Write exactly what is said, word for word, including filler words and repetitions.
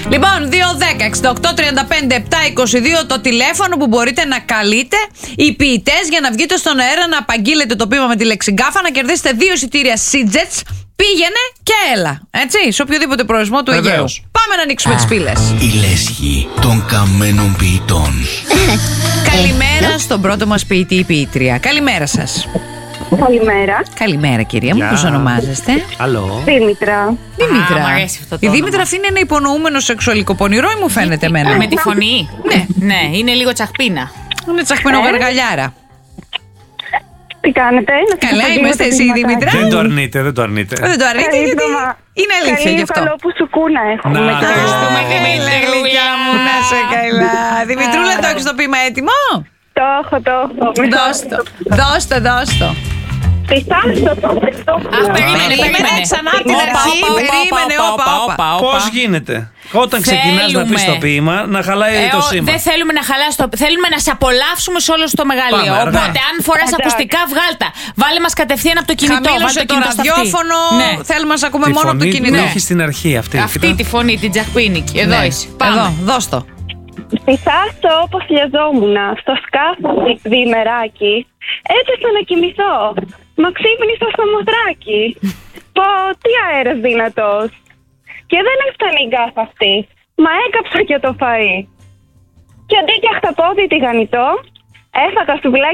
Λοιπόν, δύο δέκα εξήντα οκτώ τριάντα πέντε επτά είκοσι δύο το τηλέφωνο που μπορείτε να καλείτε οι ποιητές για να βγείτε στον αέρα να απαγγείλετε το ποίημα με τη λέξη γκάφα, να κερδίσετε δύο εισιτήρια Σίτζετς. Πήγαινε και έλα, έτσι, σε οποιοδήποτε προορισμό του Αιγαίου. Πάμε να ανοίξουμε τις πύλες. Η λέσχη των καμένων ποιητών. Καλημέρα στον πρώτο μας ποιητή ή ποιήτρια. Καλημέρα σας. Καλημέρα. Καλημέρα, κυρία μου, πώς ονομάζεστε? Άλλο. Δήμητρα. Δήμητρα. Α, μ' αρέσει αυτό το Η όνομα. Δήμητρα αυτή είναι ένα υπονοούμενο σεξουαλικό πονηρό ή μου φαίνεται εμένα? Με τη φωνή. Ναι. Ναι, είναι λίγο τσαχπίνα. Είναι τσαχπινό γαργαλιάρα. Τι κάνετε? να σας Καλά, απαγγείλω είμαστε το εσύ, ποιηματάκι. Δήμητρα. Δεν το αρνείτε, δεν το αρνείτε. Δεν το αρνείτε Καλή γιατί εβδομα- είναι αλήθεια καλή γι' αυτό. καλό που σου κούνα έχουμε. Να, Και ευχαριστούμε, εγώ. Δημήτρη. Έλα, γλυκιά μου, να σε καλά. Δημητρούλα, το έχεις το ποίημα έτοιμο? Το έχω, το έχω. Δώσ' το, δώσ' το, δώσ' το. Πιστάστε το. Αχ, περίμενε, περίμενε. Ξανά από την Όπα, αρχή, όπα, όπα, περίμενε, όπα, όπα, όπα. όπα, όπα. Πώς γίνεται όταν ξεκινάς να πεις το Θέλουμε. ποίημα να χαλάει Ε, το ο- σήμα? Δεν θέλουμε να χαλάσει το. Θέλουμε να σε απολαύσουμε σε όλο το μεγαλείο. Πάμε, αργά. Οπότε, αν φοράς Εντάξει. ακουστικά, βγάλτα. Βάλε μας κατευθείαν από το κινητό. Βάλε Χαμήλωσε το το κινητό στα αυτή. ραδιόφωνο. Ναι. Θέλουμε να σε ακούμε Τη μόνο από το φωνή κινητό. που έχει στην αρχή αυτή. Αυτή κοίτα. τη φωνή, την τζαχπίνικη. Εδώ Ναι. είσαι. Πάμε. Εδώ, δώσ' το. Πιστάστε όπως λιαζόμουν στο σκάφος διημεράκι. Έπεσα να κοιμηθώ. Μα ξύπνησα στο μοθράκι. Πω, τι αέρας δυνατός. Και δεν έφτανε η γκάφα αυτή. Μα έκαψα και το φαΐ. Και αντί για χταπόδι τηγανιτό, έφαγα σουβλάκι